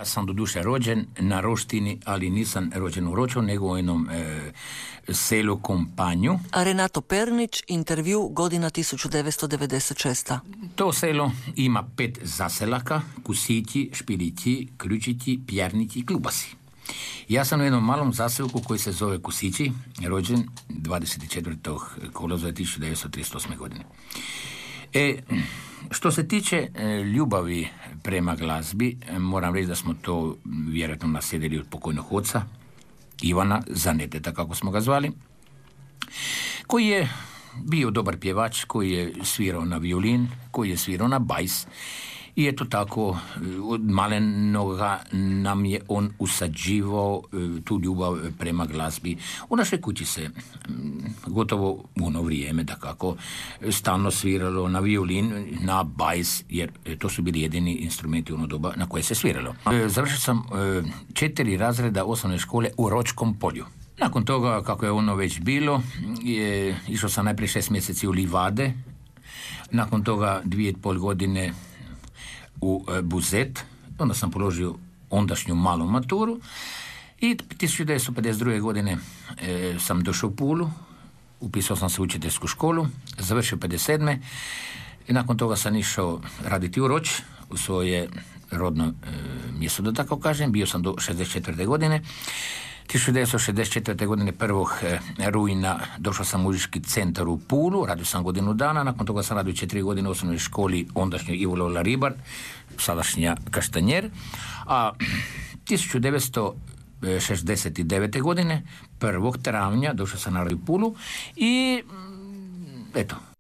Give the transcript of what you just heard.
Ja sam do duše rođen na Roštini, ali nisam rođen u Roču, nego u jednom selu Kompanju. A Renato Pernić, intervju, godina 1996. To selo ima 5 zaselaka, Kusići, Špilići, Ključići, Pjernići, Klubasi. Ja sam u jednom malom zaselku koji se zove Kusići, rođen 24. kolovoza 1938. godine. Što se tiče ljubavi prema glazbi, moram reći da smo to vjerojatno naslijedili od pokojnog oca, Ivana Zaneteta, kako smo ga zvali, koji je bio dobar pjevač, koji je svirao na violin, koji je svirao na bajs. I eto tako, od malenoga nam je on usađivao tu ljubav prema glazbi. U našoj kući se gotovo u ono vrijeme, da kako, stalno sviralo na violin, na bajs, jer to su bili jedini instrumenti u ono doba na koje se sviralo. Završio sam 4 razreda osnovne škole u Ročkom polju. Nakon toga, kako je ono već bilo, išao sam najprije 6 mjeseci u Livade, nakon toga 2,5 godine u Buzet, onda sam položio ondašnju malu maturu i 1952. godine sam došao u Pulu, upisao sam se u učiteljsku školu, završio 57. i nakon toga sam išao raditi u Roč, u svoje rodno mjesto, da tako kažem, bio sam do 64. godine. 1964. godine 1. rujna došao sam u muzički centar u Pulu, radio sam godinu dana, nakon toga sam radio 4 godine u osnovnoj školi ondašnjoj Ivo Lola Ribar, sadašnja Kaštanjer, a 1969. godine 1. travnja došao sam na radio Pulu i eto,